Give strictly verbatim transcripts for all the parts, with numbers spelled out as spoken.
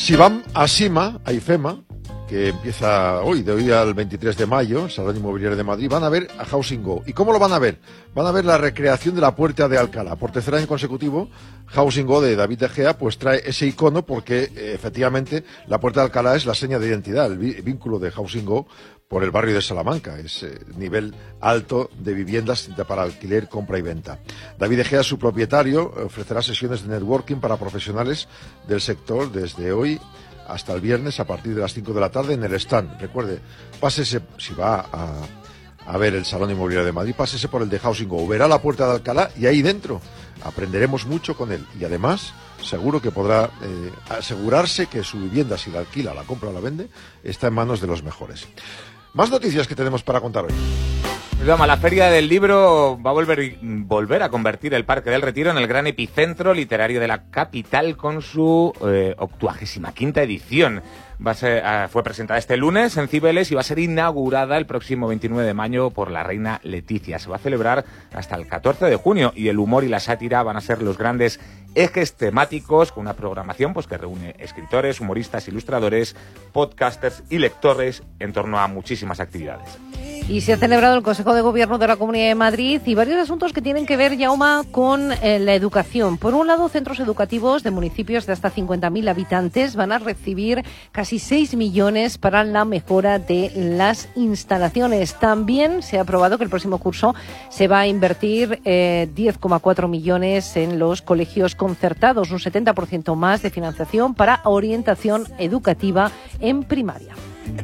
Si van a Sima, a IFEMA, que empieza hoy, de hoy al veintitrés de mayo, el Salón Inmobiliario de Madrid, van a ver a Housing Go. ¿Y cómo lo van a ver? Van a ver la recreación de la Puerta de Alcalá. Por tercer año consecutivo, Housing Go de David De Gea pues trae ese icono porque eh, efectivamente la Puerta de Alcalá es la seña de identidad, el vínculo de Housing Go por el barrio de Salamanca. Es eh, nivel alto de viviendas para alquiler, compra y venta. David De Gea, su propietario, ofrecerá sesiones de networking para profesionales del sector desde hoy hasta el viernes a partir de las cinco de la tarde en el stand. Recuerde, pásese, si va a, a ver el Salón Inmobiliario de Madrid, pásese por el de Housing Go, verá la Puerta de Alcalá y ahí dentro aprenderemos mucho con él. Y además, seguro que podrá eh, asegurarse que su vivienda, si la alquila, la compra o la vende, está en manos de los mejores. Más noticias que tenemos para contar hoy. Vamos, la Feria del Libro va a volver, volver a convertir el Parque del Retiro en el gran epicentro literario de la capital con su eh, octuagésima quinta edición. Va a ser, uh, fue presentada este lunes en Cibeles y va a ser inaugurada el próximo veintinueve de mayo por la reina Leticia. Se va a celebrar hasta el catorce de junio y el humor y la sátira van a ser los grandes ejes temáticos, con una programación pues que reúne escritores, humoristas, ilustradores, podcasters y lectores en torno a muchísimas actividades. Y se ha celebrado el Consejo de Gobierno de la Comunidad de Madrid y varios asuntos que tienen que ver, Jaume, con eh, la educación. Por un lado, centros educativos de municipios de hasta cincuenta mil habitantes van a recibir casi seis millones para la mejora de las instalaciones. También se ha aprobado que el próximo curso se va a invertir eh, diez coma cuatro millones en los colegios concertados, un setenta por ciento más de financiación para orientación educativa en primaria.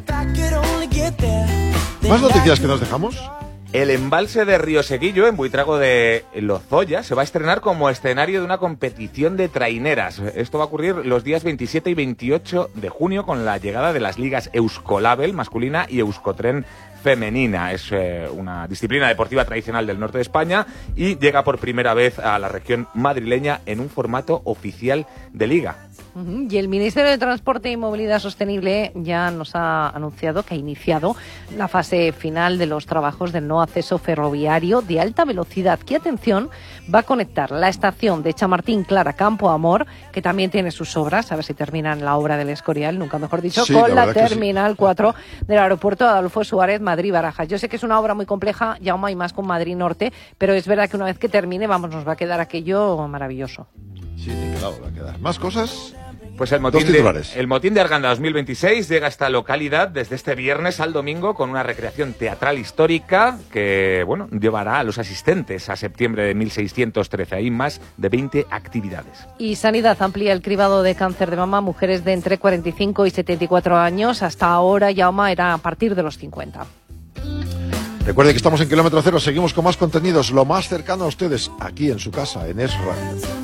¿Más noticias que nos dejamos? El embalse de Río Seguillo, en Buitrago de Lozoya, se va a estrenar como escenario de una competición de traineras. Esto va a ocurrir los días veintisiete y veintiocho de junio con la llegada de las ligas Euskolabel masculina y Euskotren femenina. Es eh, una disciplina deportiva tradicional del norte de España y llega por primera vez a la región madrileña en un formato oficial de liga. Uh-huh. Y el Ministerio de Transporte y Movilidad Sostenible ya nos ha anunciado que ha iniciado la fase final de los trabajos del nuevo acceso ferroviario de alta velocidad, que, atención, va a conectar la estación de Chamartín Clara Campo Amor, que también tiene sus obras, a ver si terminan la obra del Escorial, nunca mejor dicho, sí, con la, la Terminal sí. cuatro del aeropuerto de Adolfo Suárez, Madrid-Barajas. Yo sé que es una obra muy compleja, Jaume, y más con Madrid Norte, pero es verdad que una vez que termine, vamos, nos va a quedar aquello maravilloso. Sí, claro, va a quedar. ¿Más cosas? Pues el motín, de, el motín de Arganda dos mil veintiséis llega a esta localidad desde este viernes al domingo con una recreación teatral histórica que, bueno, llevará a los asistentes a septiembre de mil seiscientos trece. Hay más de veinte actividades. Y Sanidad amplía el cribado de cáncer de mama a mujeres de entre cuarenta y cinco y setenta y cuatro años. Hasta ahora, Jaume, era a partir de los cincuenta. Recuerde que estamos en Kilómetro Cero, seguimos con más contenidos, lo más cercano a ustedes, aquí en su casa, en Es Radio.